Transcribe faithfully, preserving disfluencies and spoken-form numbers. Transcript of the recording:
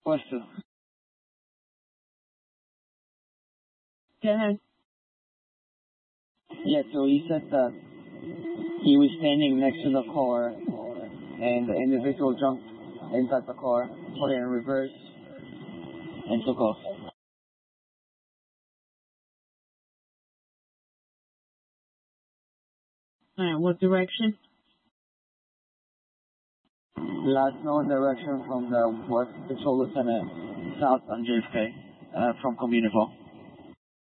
What's the? Go ahead. Yeah, so he said that he was standing next to the car, and the individual jumped inside the car, put it in reverse, and took off. Alright, what direction? Last known direction from the West Patrol Lieutenant south on J F K, uh, from Communical.